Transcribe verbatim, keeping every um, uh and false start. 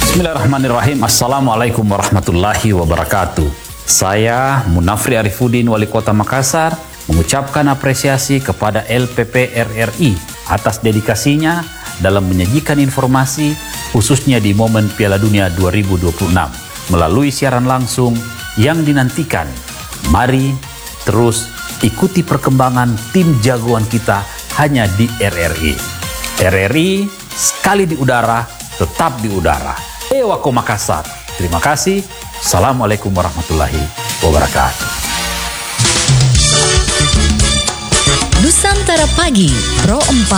Bismillahirrahmanirrahim. Assalamualaikum warahmatullahi wabarakatuh. Saya Munafri Arifuddin, Wali Kota Makassar, mengucapkan apresiasi kepada L P P R R I atas dedikasinya dalam menyajikan informasi khususnya di momen Piala Dunia dua ribu dua puluh enam melalui siaran langsung yang dinantikan. Mari terus ikuti perkembangan tim jagoan kita hanya di R R I. R R I sekali di udara, tetap di udara. Ewako Makassar. Terima kasih. Assalamualaikum warahmatullahi wabarakatuh. Nusantara Pagi, Pro empat.